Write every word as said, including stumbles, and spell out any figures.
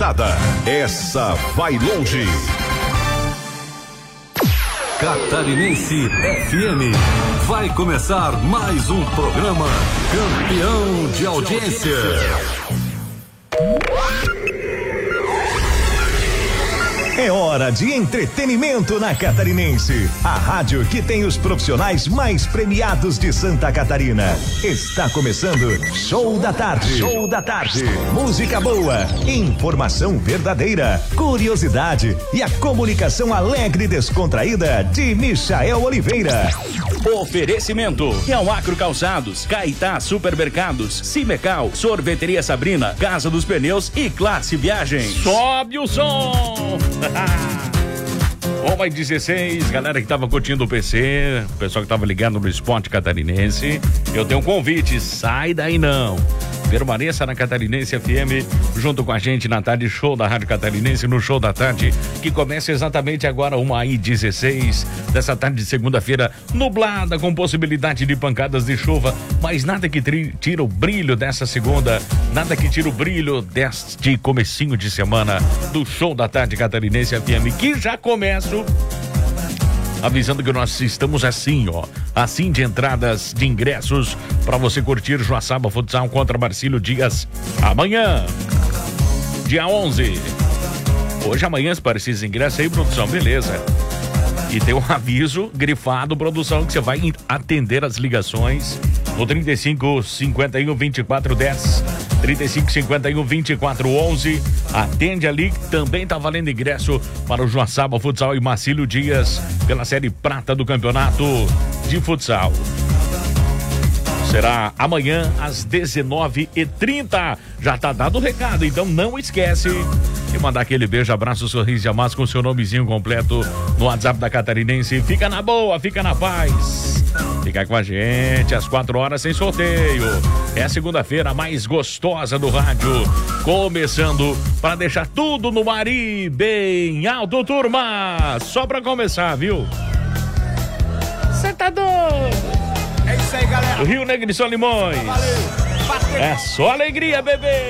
pesada. Essa vai longe. Catarinense F M. Vai começar mais um programa campeão de audiência. É hora de entretenimento na Catarinense. A rádio que tem os profissionais mais premiados de Santa Catarina. Está começando Show da Tarde. Show da Tarde. Música boa, informação verdadeira, curiosidade e a comunicação alegre e descontraída de Michael Oliveira. Oferecimento: Realacro Calçados, Caetá Supermercados, Cimecal, Sorveteria Sabrina, Casa dos Pneus e Classe Viagens. Sobe o som! Uma e dezesseis, galera que tava curtindo o P C, o pessoal que tava ligado no Esporte Catarinense, eu tenho um convite, sai daí não. Permaneça na Catarinense F M, junto com a gente na tarde, show da Rádio Catarinense, no Show da Tarde, que começa exatamente agora, uma e dezesseis, dessa tarde de segunda-feira, nublada, com possibilidade de pancadas de chuva, mas nada que tri- tira o brilho dessa segunda, nada que tira o brilho deste comecinho de semana do Show da Tarde Catarinense F M, que já começo avisando que nós estamos assim, ó, assim de entradas de ingressos para você curtir Joaçaba Futsal contra Marcílio Dias amanhã, dia onze. Hoje, amanhã, se parecer esses ingressos aí, produção, beleza. E tem um aviso grifado, produção, que você vai atender as ligações no trinta e cinco, cinquenta e um, vinte e quatro, dez, trinta e cinco, cinquenta e um, vinte e quatro, onze. Atende ali, também tá valendo ingresso para o Joaçaba Futsal e Marcílio Dias pela Série Prata do Campeonato de Futsal. Será amanhã às dezenove e trinta. Já tá dado o recado, então não esquece de mandar aquele beijo, abraço, sorriso e amasso com o seu nomezinho completo no WhatsApp da Catarinense. Fica na boa, fica na paz. Fica com a gente às quatro horas sem sorteio. É a segunda-feira mais gostosa do rádio, começando para deixar tudo no ar e bem alto, turma. Só pra começar, viu? Cê tá doido? É isso aí, galera. Rio Negro de Solimões. Valeu. É só alegria, bebê.